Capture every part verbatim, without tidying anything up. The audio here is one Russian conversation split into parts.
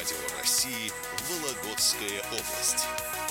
радио России Вологодская область.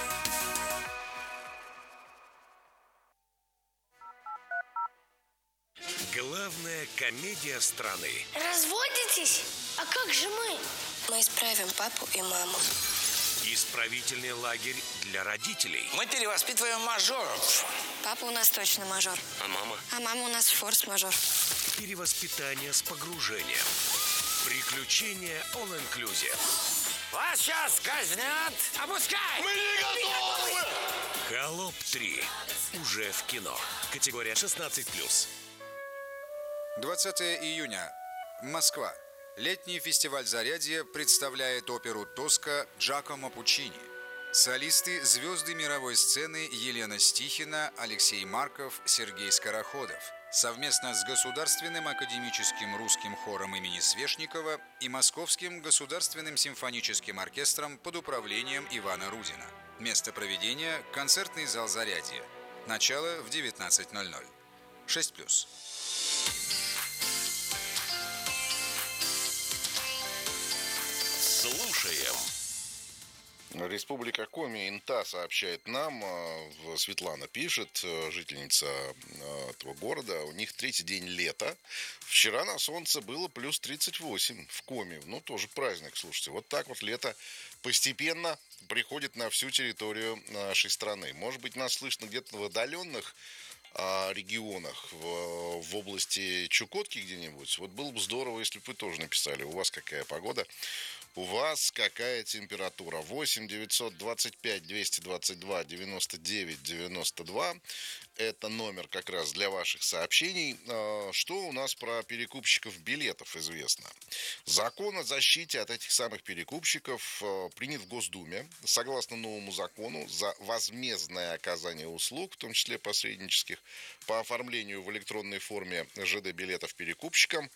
Главная комедия страны. Разводитесь? А как же мы? Мы исправим папу и маму. Исправительный лагерь для родителей. Мы перевоспитываем мажоров. Папа у нас точно мажор. А мама? А мама у нас форс-мажор. Перевоспитание с погружением. Приключения all inclusive. Вас сейчас казнят. Опускай! Мы не готовы! Холоп три. Уже в кино. Категория шестнадцать плюс. двадцатого июня. Москва. Летний фестиваль «Зарядье» представляет оперу «Тоска» Джакомо Пуччини. Солисты – звезды мировой сцены Елена Стихина, Алексей Марков, Сергей Скороходов. Совместно с Государственным академическим русским хором имени Свешникова и Московским государственным симфоническим оркестром под управлением Ивана Рудина. Место проведения – концертный зал «Зарядье». Начало в девятнадцать ноль ноль. шесть плюс. Слушаем. Республика Коми, ИНТА сообщает нам, Светлана пишет, жительница этого города, у них третий день лета. Вчера на солнце было плюс тридцать восемь в Коми. Ну, тоже праздник, слушайте. Вот так вот лето постепенно приходит на всю территорию нашей страны. Может быть, нас слышно где-то в отдаленных регионах, в, в области Чукотки где-нибудь. Вот было бы здорово, если бы вы тоже написали, у вас какая погода. У вас какая температура? восемь девятьсот двадцать пять двести двадцать два девяносто девять девяносто два. Это номер как раз для ваших сообщений. Что у нас про перекупщиков билетов известно? Закон о защите от этих самых перекупщиков принят в Госдуме. Согласно новому закону, за возмездное оказание услуг, в том числе посреднических, по оформлению в электронной форме ЖД-билетов перекупщикам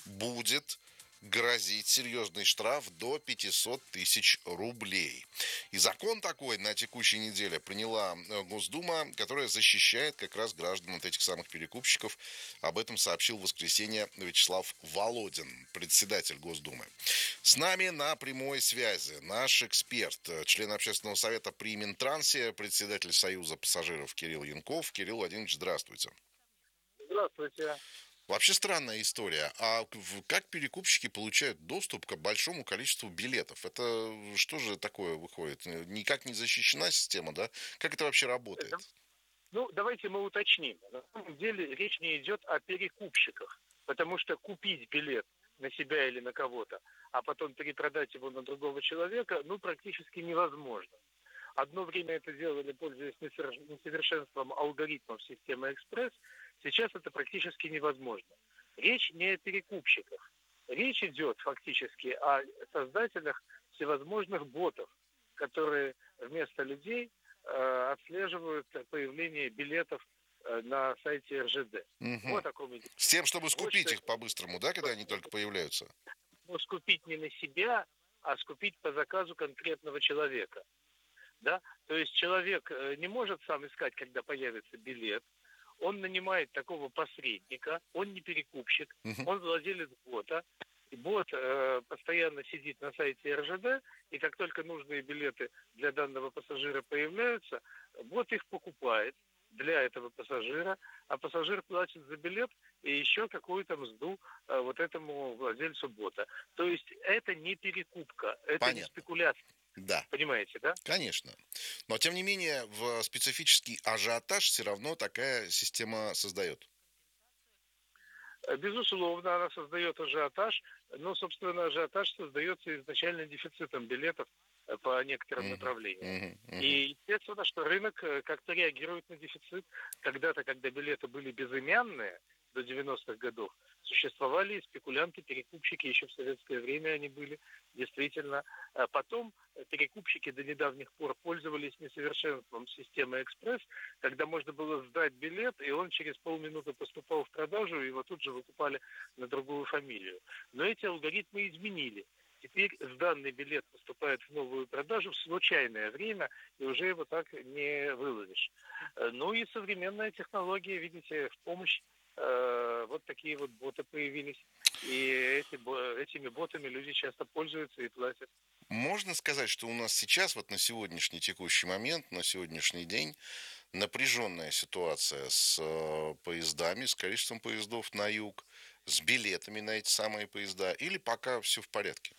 будет грозит серьезный штраф до пятьсот тысяч рублей. И закон такой на текущей неделе приняла Госдума, которая защищает как раз граждан от этих самых перекупщиков. Об этом сообщил в воскресенье Вячеслав Володин, председатель Госдумы. С нами на прямой связи наш эксперт, член общественного совета при Минтрансе, председатель Союза пассажиров Кирилл Янков. Кирилл Владимирович, здравствуйте. Здравствуйте. Вообще странная история. А как перекупщики получают доступ к большому количеству билетов? Это что же такое выходит? Никак не защищена система, да? Как это вообще работает? Ну, давайте мы уточним. На самом деле речь не идет о перекупщиках, потому что купить билет на себя или на кого-то, а потом перепродать его на другого человека, ну, практически невозможно. Одно время это делали, пользуясь несовершенством алгоритмов системы «Экспресс». Сейчас это практически невозможно. Речь не о перекупщиках. Речь идет фактически о создателях всевозможных ботов, которые вместо людей э, отслеживают появление билетов э, на сайте эр жэ дэ. Угу. Вот о ком идет. С тем, чтобы скупить вот, их по-быстрому, да, когда они только появляются? Ну, скупить не на себя, а скупить по заказу конкретного человека. Да? То есть человек не может сам искать, когда появится билет. Он нанимает такого посредника, он не перекупщик, uh-huh. он владелец бота. И бот э, постоянно сидит на сайте эр жэ дэ, и как только нужные билеты для данного пассажира появляются, бот их покупает для этого пассажира, а пассажир платит за билет и еще какую-то мзду э, вот этому владельцу бота. То есть это не перекупка, это Понятно. Не спекуляция. Да. Понимаете, да? Конечно. Но, тем не менее, в специфический ажиотаж все равно такая система создает. Безусловно, она создает ажиотаж, но, собственно, ажиотаж создается изначально дефицитом билетов по некоторым uh-huh. направлениям. Uh-huh. Uh-huh. И естественно, что рынок как-то реагирует на дефицит. Когда-то, когда билеты были безымянные, до девяностых годов, существовали и спекулянты, перекупщики, еще в советское время они были, действительно. А потом перекупщики до недавних пор пользовались несовершенством системы «Экспресс», когда можно было сдать билет, и он через полминуты поступал в продажу, и его тут же выкупали на другую фамилию. Но эти алгоритмы изменили. Теперь сданный билет поступает в новую продажу в случайное время, и уже его так не выловишь. Ну и современная технология, видите, в помощь. Вот такие вот боты появились. И эти, этими ботами люди часто пользуются и платят. Можно сказать, что у нас сейчас, вот на сегодняшний текущий момент, на сегодняшний день, напряженная ситуация с э, поездами, с количеством поездов на юг, с билетами на эти самые поезда, или пока все в порядке?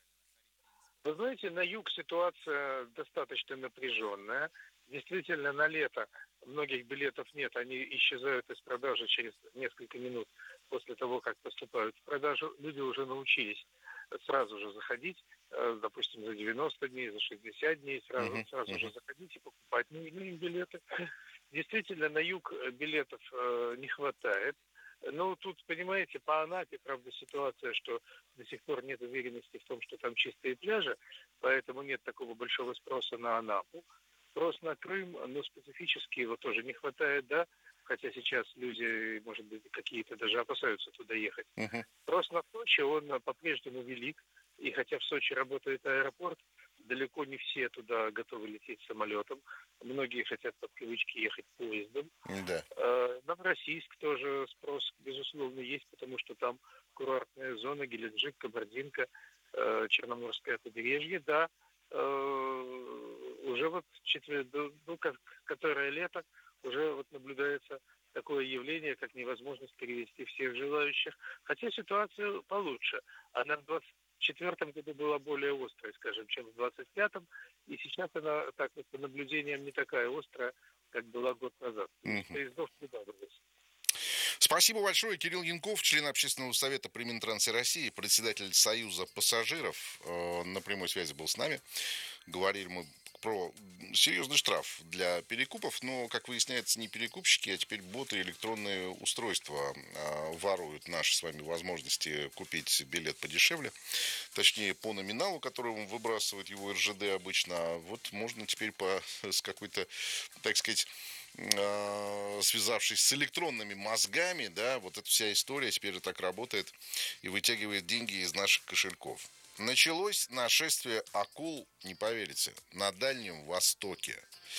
Вы знаете, на юг ситуация достаточно напряженная. Действительно, на лето многих билетов нет, они исчезают из продажи через несколько минут после того, как поступают в продажу. Люди уже научились сразу же заходить, э, допустим, за девяносто дней, за шестьдесят дней, сразу, Мгм, сразу мгм. же заходить и покупать ну, ну, билеты. Действительно, на юг э, билетов э, не хватает. Ну, тут, понимаете, по Анапе, правда, ситуация, что до сих пор нет уверенности в том, что там чистые пляжи, поэтому нет такого большого спроса на Анапу. Спрос на Крым, но специфически его тоже не хватает, да, хотя сейчас люди, может быть, какие-то даже опасаются туда ехать. Мгм. Спрос на Сочи, он э, по-прежнему велик, и хотя в Сочи работает аэропорт, далеко не все туда готовы лететь самолетом, многие хотят по привычке ехать поездом. Да. Э, Новороссийск тоже спрос, безусловно, есть, потому что там курортная зона, Геленджик, Кабардинка, э, Черноморское побережье, да, э, уже вот четвер... ну, как, которое лето, уже вот наблюдается такое явление, как невозможность перевести всех желающих, хотя ситуация получше. Она в двадцать четвертом году была более острой, скажем, чем в двадцать пятом, и сейчас она, так вот, по наблюдениям, не такая острая, как была год назад. То есть Мгм. поездов прибавилось. Спасибо большое. Кирилл Янков, член общественного совета при Минтрансе России, председатель Союза пассажиров, э, на прямой связи был с нами. Говорили мы про серьезный штраф для перекупов, но, как выясняется, не перекупщики, а теперь боты и электронные устройства э, воруют наши с вами возможности купить билет подешевле, точнее по номиналу, которым выбрасывает его эр жэ дэ обычно. А вот можно теперь по, с какой-то, так сказать, э, связавшись с электронными мозгами, да, вот эта вся история теперь так работает и вытягивает деньги из наших кошельков. Началось нашествие акул, не поверите, на Дальнем Востоке.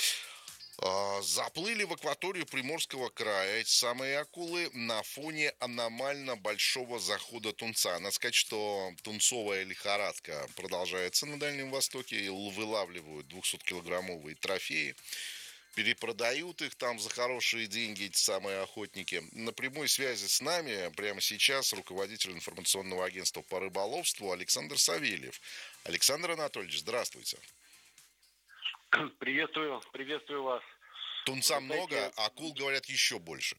А, Заплыли в акваторию Приморского края эти самые акулы на фоне аномально большого захода тунца. Надо сказать, что тунцовая лихорадка продолжается на Дальнем Востоке. И вылавливают двухсоткилограммовые трофеи. Перепродают их там за хорошие деньги эти самые охотники. На прямой связи с нами прямо сейчас руководитель информационного агентства по рыболовству Александр Савельев. Александр Анатольевич, здравствуйте. Приветствую, приветствую вас. Тунца Вы знаете, много, а акул, говорят, еще больше.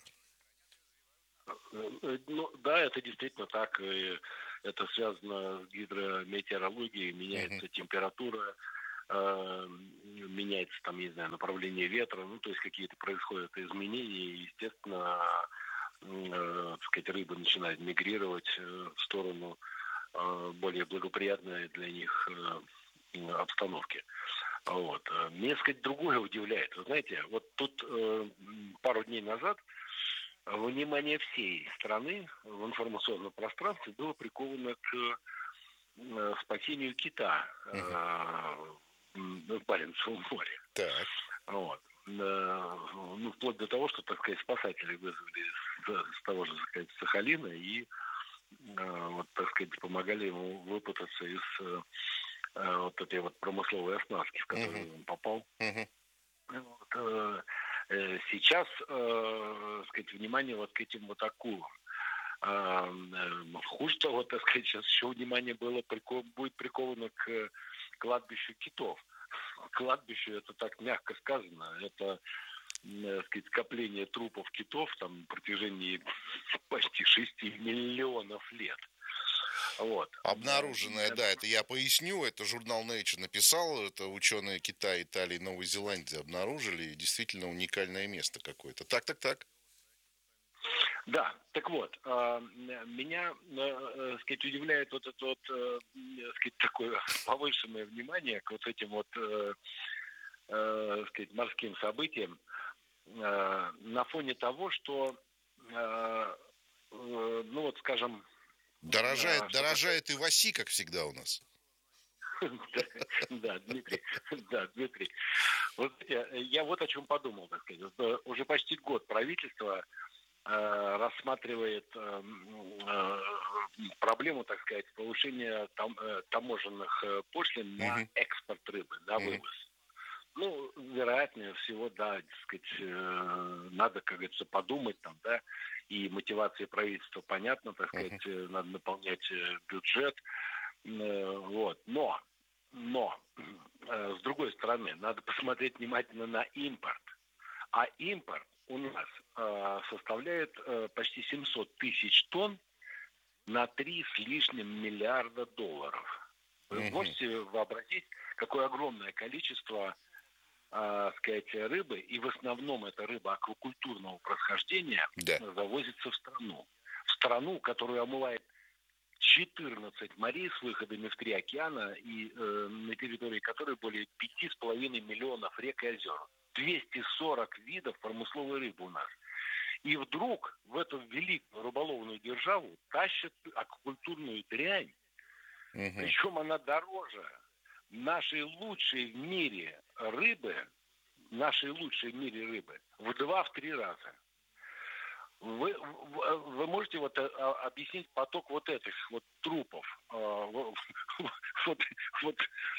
э, Ну, да, это действительно так. и Это связано с гидрометеорологией. Меняется температура, э, меняется там, не знаю, направление ветра. Ну, то есть какие-то происходят изменения. И, естественно, э, так сказать, рыба начинает мигрировать э, в сторону э, более благоприятной для них э, обстановки. Вот. Мне, сказать, другое удивляет. Вы знаете, вот тут э, пару дней назад внимание всей страны в информационном пространстве было приковано к э, спасению кита э, в Баренцевом море. Так. Вот. Э, ну, вплоть до того, что, так сказать, спасатели вызвали с, с того же, так сказать, Сахалина и, э, вот, так сказать, помогали ему выпутаться из э, вот этой вот промысловой оснастки, в которую uh-huh. он попал. Uh-huh. Вот, э, э, сейчас, э, сказать, внимание вот к этим вот акулам. Э, э, хуже того, так сказать, сейчас еще внимание было приков... будет приковано к кладбищу китов. Кладбище, это так мягко сказано, это, э, сказать, скопление трупов китов там на протяжении почти шести миллионов лет. Вот. Обнаруженное, да, это я поясню, это журнал Nature написал, это ученые Китая, Италии, Новой Зеландии обнаружили, и действительно уникальное место какое-то. Так, так, так. Да, так вот, меня, так сказать, удивляет вот это вот, так сказать, такое повышенное внимание к вот этим вот, так сказать, морским событиям на фоне того, что, ну вот, скажем, Дорожает, Да, дорожает и в оси, как всегда у нас. Да, Дмитрий, да, Дмитрий. Вот я вот о чем подумал, так сказать. Уже почти год правительство э, рассматривает э, э, проблему, так сказать, повышения там, э, таможенных э, пошлин на Мгм. экспорт рыбы, на Мгм. вывоз. Ну, вероятнее всего, да, так сказать, э, надо, как говорится, подумать там, да, и мотивация правительства понятна, так Мгм. сказать, э, надо наполнять э, бюджет, э, вот. Но, но, э, с другой стороны, надо посмотреть внимательно на импорт. А импорт у нас э, составляет э, почти семьсот тысяч тонн на три с лишним миллиарда долларов. Вы Мгм. можете вообразить, какое огромное количество а, сказать, рыбы, и в основном это рыба аквакультурного происхождения, Да. завозится в страну. В страну, которую омывает четырнадцать морей с выходами в три океана, и э, на территории которой более пяти с половиной миллионов рек и озер. двести сорок видов промысловой рыбы у нас. И вдруг в эту великую рыболовную державу тащат аквакультурную дрянь, Мгм. причем она дороже нашей лучшей в мире рыбы, нашей лучшей в мире рыбы, в два-три раза. Вы, вы, вы можете вот а, объяснить поток вот этих вот трупов, а, вот, вот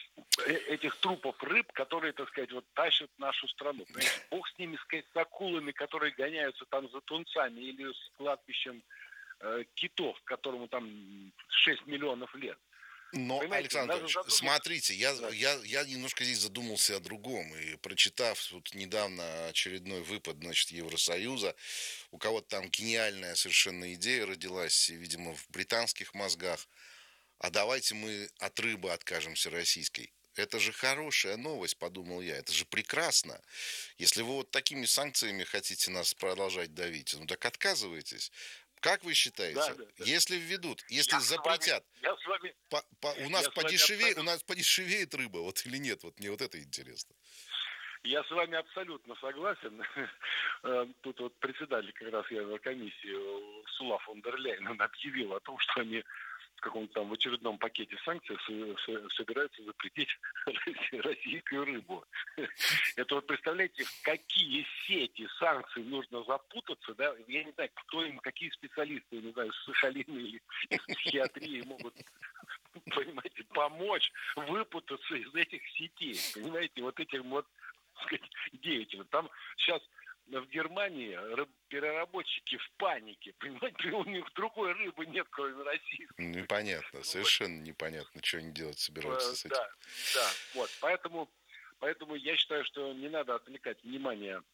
этих трупов рыб, которые, так сказать, вот тащат нашу страну. Понимаете? Бог с ними, сказать, с акулами, которые гоняются там за тунцами, или с кладбищем э, китов, которому там шесть миллионов лет. Но, Понимаете, Александр надо Анатольевич, задуматься. смотрите, я, Да. я, я немножко здесь задумался о другом. И прочитав вот недавно очередной выпад, значит, Евросоюза, у кого-то там гениальная совершенно идея родилась, видимо, в британских мозгах. А давайте мы от рыбы откажемся российской. Это же хорошая новость, подумал я. Это же прекрасно. Если вы вот такими санкциями хотите нас продолжать давить, ну так отказывайтесь. Как вы считаете, Да, да, да. если введут, если Я с запретят, вами- я с вами по- по- у нас Я с вами подешевеет, у абсолютно- нас подешевеет рыба, вот или нет? Вот мне вот это интересно. Я с вами абсолютно согласен. Э, Тут вот председатель как раз Еврокомиссии Урсула фон дер Ляйен он объявил о том, что они в каком-то там в очередном пакете санкций с- с- собираются запретить российскую рыбу. Это вот представляете, в какие сети санкций нужно запутаться, да? Я не знаю, кто им, какие специалисты, не знаю, с Сахалина или из психиатрии могут, понимаете, помочь выпутаться из этих сетей, понимаете, вот этим вот, так сказать, деятелям. Там сейчас в Германии рыб- переработчики в панике, понимаете, у них другой рыбы нет, кроме российской. Непонятно, совершенно непонятно, что они делать собираются с Э, этим. Да, да, вот, поэтому, поэтому я считаю, что не надо отвлекать внимание,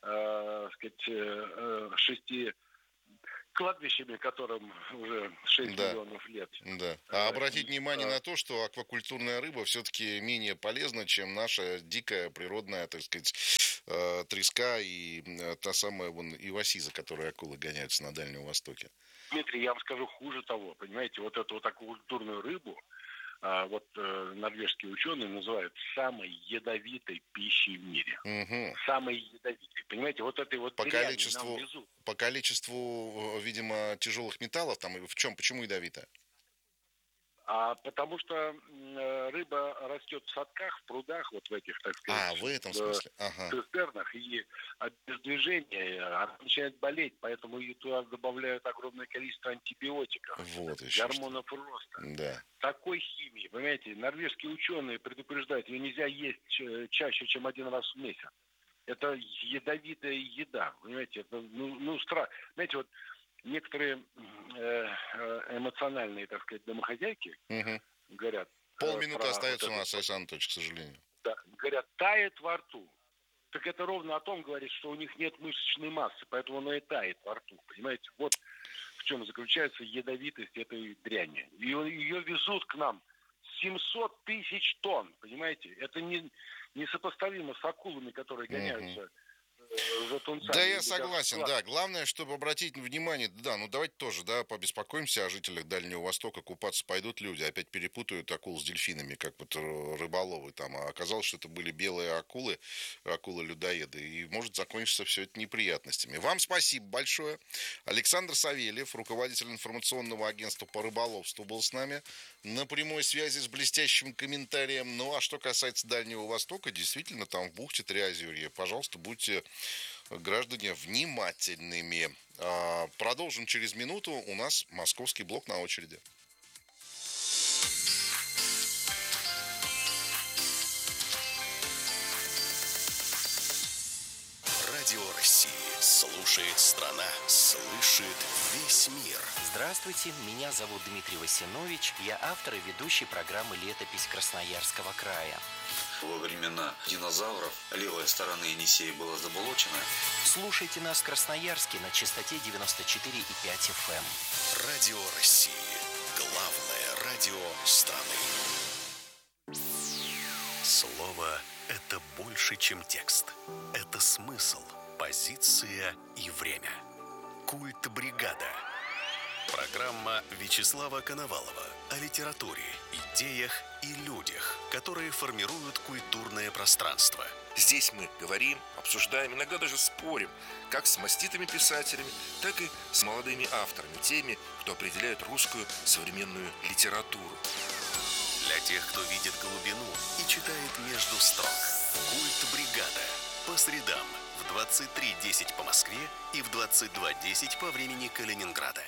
э, сказать, э, э, шести кладбищами, которым уже шесть Да. миллионов лет. Да. А Э, обратить и, внимание э, на то, что аквакультурная рыба все-таки менее полезна, чем наша дикая природная, так сказать, э, треска и э, та самая вон иваси, за которой акулы гоняются на Дальнем Востоке. Дмитрий, я вам скажу хуже того, понимаете, вот эту вот аквакультурную рыбу, а, вот э, норвежские ученые называют самой ядовитой пищей в мире. Мгм. Самой ядовитой. Понимаете, вот этой вот По дряни количеству, нам везут. по количеству, э, видимо, тяжелых металлов, там и в чем, почему ядовито? А потому что м, э, рыба растет в садках, в прудах, вот в этих, так сказать, А, в этом э, смысле. Ага. цистернах, и от бездвижения она начинает болеть, поэтому ее туда добавляют огромное количество антибиотиков, Вот еще что. гормонов роста. Да. Такой химии, понимаете, норвежские ученые предупреждают, ее нельзя есть ч- чаще, чем один раз в месяц. Это ядовитая еда, понимаете, это, ну, ну страх. Знаете, вот некоторые э, э, эмоциональные, так сказать, домохозяйки Мгм. говорят... э, Полминуты про остается вот у это нас, Александр Анатольевич, к сожалению. да, говорят, тает во рту. Так это ровно о том говорит, что у них нет мышечной массы, поэтому оно и тает во рту. Понимаете, вот в чем заключается ядовитость этой дряни. Ее, ее везут к нам семьсот тысяч тонн, понимаете? Это не, несопоставимо с акулами, которые гоняются э, за тунцами. Да, или я даже согласен, клад- да. Главное, чтобы обратить внимание, да, ну давайте тоже, да, побеспокоимся о жителях Дальнего Востока. Купаться пойдут люди, опять перепутают акул с дельфинами, как вот э, рыболовы там. А оказалось, что это были белые акулы, акулы-людоеды. И может закончиться все это неприятностями. Вам спасибо большое. Александр Савельев, руководитель информационного агентства по рыболовству, был с нами на прямой связи с блестящим комментарием. Ну, а что касается Дальнего Востока, действительно, там в бухте Триозерье, пожалуйста, будьте граждане внимательными. Продолжим через минуту. У нас московский блок на очереди. Радио России. Слушает страна. Слышит весь мир. Здравствуйте, меня зовут Дмитрий Васинович. Я автор и ведущий программы «Летопись Красноярского края». Во времена динозавров левая сторона Енисея была заболочена. Слушайте нас в Красноярске на частоте девяносто четыре и пять эф эм. Радио России. Главное радио страны. Слово – это больше, чем текст. Это смысл, позиция и время. Культ бригада. Программа Вячеслава Коновалова о литературе, идеях и людях, которые формируют культурное пространство. Здесь мы говорим, обсуждаем, иногда даже спорим, как с маститыми писателями, так и с молодыми авторами, теми, кто определяет русскую современную литературу. Для тех, кто видит глубину и читает между строк. Культ бригада. По средам в двадцать три десять по Москве и в двадцать два десять по времени Калининграда.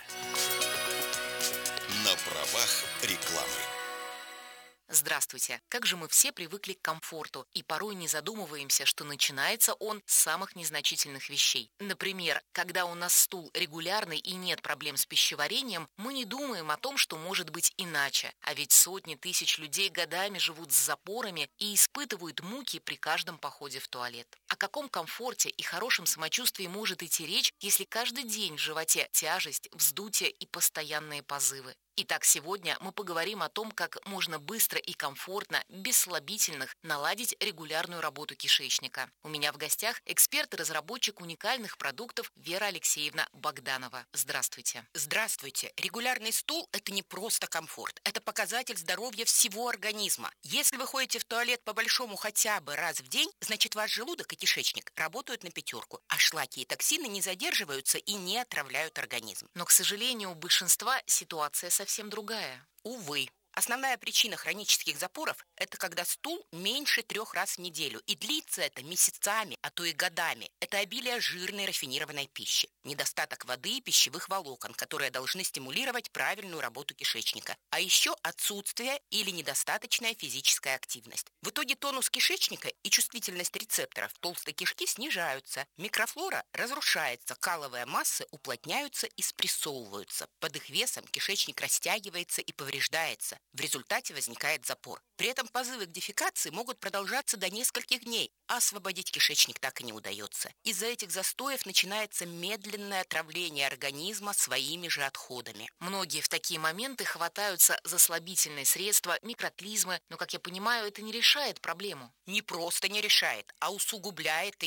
На правах рекламы. Здравствуйте. Как же мы все привыкли к комфорту и порой не задумываемся, что начинается он с самых незначительных вещей. Например, когда у нас стул регулярный и нет проблем с пищеварением, мы не думаем о том, что может быть иначе. А ведь сотни тысяч людей годами живут с запорами и испытывают муки при каждом походе в туалет. О каком комфорте и хорошем самочувствии может идти речь, если каждый день в животе тяжесть, вздутие и постоянные позывы? Итак, сегодня мы поговорим о том, как можно быстро и комфортно, без слабительных, наладить регулярную работу кишечника. У меня в гостях эксперт и разработчик уникальных продуктов Вера Алексеевна Богданова. Здравствуйте. Здравствуйте. Регулярный стул – это не просто комфорт. Это показатель здоровья всего организма. Если вы ходите в туалет по-большому хотя бы раз в день, значит ваш желудок и кишечник работают на пятерку, а шлаки и токсины не задерживаются и не отравляют организм. Но, к сожалению, у большинства ситуация совсем другая. Увы. Основная причина хронических запоров – это когда стул меньше трех раз в неделю. И длится это месяцами, а то и годами. Это обилие жирной рафинированной пищи, недостаток воды и пищевых волокон, которые должны стимулировать правильную работу кишечника. А еще отсутствие или недостаточная физическая активность. В итоге тонус кишечника и чувствительность рецепторов толстой кишки снижаются. Микрофлора разрушается, каловые массы уплотняются и спрессовываются. Под их весом кишечник растягивается и повреждается. В результате возникает запор. При этом позывы к дефекации могут продолжаться до нескольких дней, а освободить кишечник так и не удается. Из-за этих застоев начинается медленное отравление организма своими же отходами. Многие в такие моменты хватаются за слабительные средства, микроклизмы, но, как я понимаю, это не решает проблему. Не просто не решает, а усугубляет ее.